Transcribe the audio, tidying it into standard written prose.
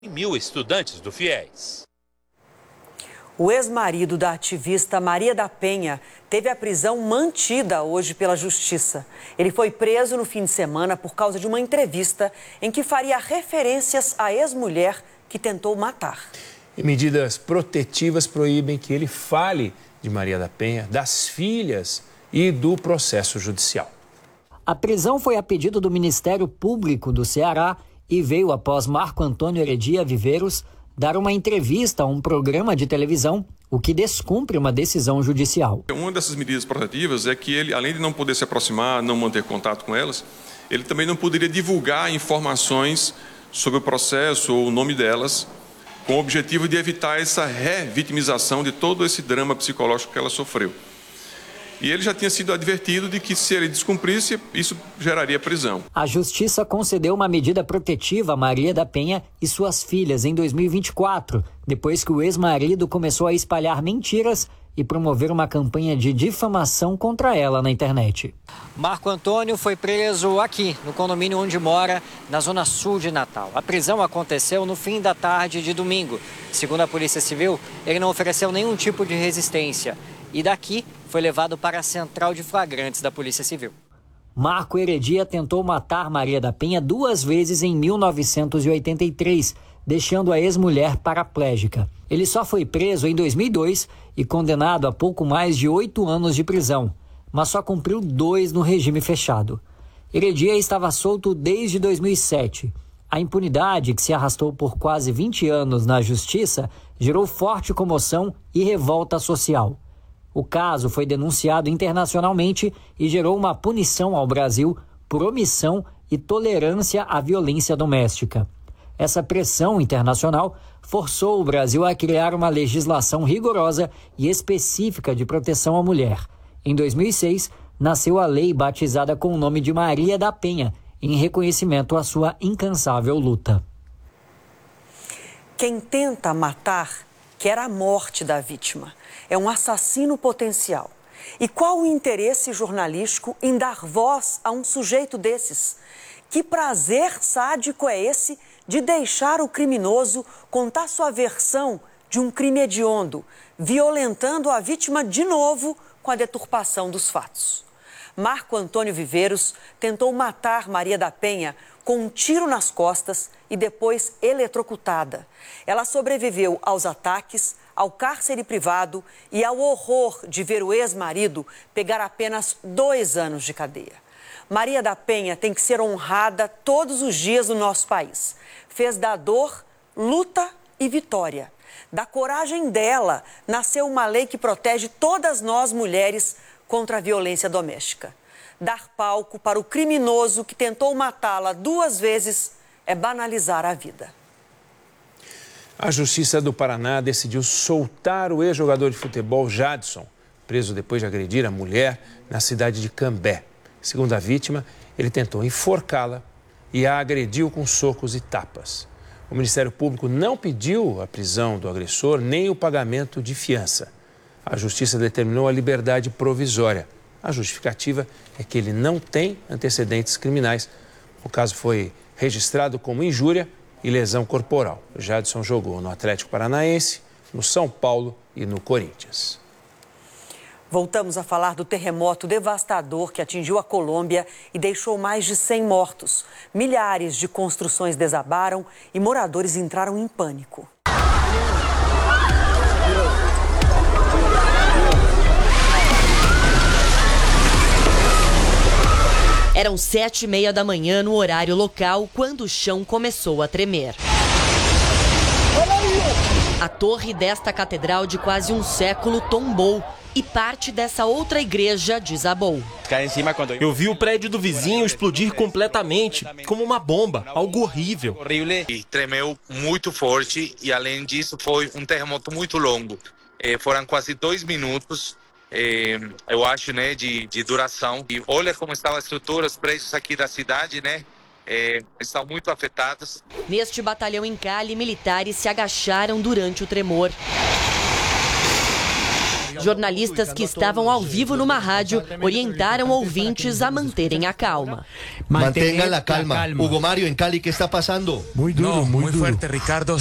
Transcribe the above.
1.000 estudantes do FIES. O ex-marido da ativista Maria da Penha teve a prisão mantida hoje pela Justiça. Ele foi preso no fim de semana por causa de uma entrevista em que faria referências à ex-mulher que tentou matar. E medidas protetivas proíbem que ele fale de Maria da Penha, das filhas e do processo judicial. A prisão foi a pedido do Ministério Público do Ceará e veio após Marco Antônio Heredia Viveiros dar uma entrevista a um programa de televisão, o que descumpre uma decisão judicial. Uma dessas medidas protetivas é que ele, além de não poder se aproximar, não manter contato com elas, ele também não poderia divulgar informações sobre o processo ou o nome delas, com o objetivo de evitar essa revitimização de todo esse drama psicológico que ela sofreu. E ele já tinha sido advertido de que, se ele descumprisse, isso geraria prisão. A Justiça concedeu uma medida protetiva a Maria da Penha e suas filhas em 2024, depois que o ex-marido começou a espalhar mentiras e promover uma campanha de difamação contra ela na internet. Marco Antônio foi preso aqui, no condomínio onde mora, na zona sul de Natal. A prisão aconteceu no fim da tarde de domingo. Segundo a Polícia Civil, ele não ofereceu nenhum tipo de resistência. E daqui foi levado para a central de flagrantes da Polícia Civil. Marco Heredia tentou matar Maria da Penha 2 vezes em 1983, deixando a ex-mulher paraplégica. Ele só foi preso em 2002 e condenado a pouco mais de 8 anos de prisão, mas só cumpriu 2 no regime fechado. Heredia estava solto desde 2007. A impunidade, que se arrastou por quase 20 anos na Justiça, gerou forte comoção e revolta social. O caso foi denunciado internacionalmente e gerou uma punição ao Brasil por omissão e tolerância à violência doméstica. Essa pressão internacional forçou o Brasil a criar uma legislação rigorosa e específica de proteção à mulher. Em 2006, nasceu a lei batizada com o nome de Maria da Penha, em reconhecimento à sua incansável luta. Quem tenta matar quer a morte da vítima. É um assassino potencial. E qual o interesse jornalístico em dar voz a um sujeito desses? Que prazer sádico é esse de deixar o criminoso contar sua versão de um crime hediondo, violentando a vítima de novo com a deturpação dos fatos? Marco Antônio Viveiros tentou matar Maria da Penha com um tiro nas costas e depois eletrocutada. Ela sobreviveu aos ataques, ao cárcere privado e ao horror de ver o ex-marido pegar apenas 2 anos de cadeia. Maria da Penha tem que ser honrada todos os dias no nosso país. Fez da dor, luta e vitória. Da coragem dela, nasceu uma lei que protege todas nós mulheres contra a violência doméstica. Dar palco para o criminoso que tentou matá-la 2 vezes é banalizar a vida. A Justiça do Paraná decidiu soltar o ex-jogador de futebol Jadson, preso depois de agredir a mulher na cidade de Cambé. Segundo a vítima, ele tentou enforcá-la e a agrediu com socos e tapas. O Ministério Público não pediu a prisão do agressor nem o pagamento de fiança. A Justiça determinou a liberdade provisória. A justificativa é que ele não tem antecedentes criminais. O caso foi registrado como injúria e lesão corporal. Jadson jogou no Atlético Paranaense, no São Paulo e no Corinthians. Voltamos a falar do terremoto devastador que atingiu a Colômbia e deixou mais de 100 mortos. Milhares de construções desabaram e moradores entraram em pânico. Eram 7h30 da manhã no horário local quando o chão começou a tremer. A torre desta catedral de quase um século tombou e parte dessa outra igreja desabou. Eu vi o prédio do vizinho explodir completamente, como uma bomba, algo horrível. E tremeu muito forte e, além disso, foi um terremoto muito longo. Foram quase 2 minutos. Eu acho, né, de duração. E olha como estão as estruturas, os prédios aqui da cidade, né, estão muito afetados. Neste batalhão em Cali, militares se agacharam durante o tremor. Jornalistas que estavam ao vivo numa rádio orientaram ouvintes a manterem a calma. Mantengan la calma. Hugo Mario, en Cali, ¿qué está pasando? Muy duro, muy fuerte, Ricardo.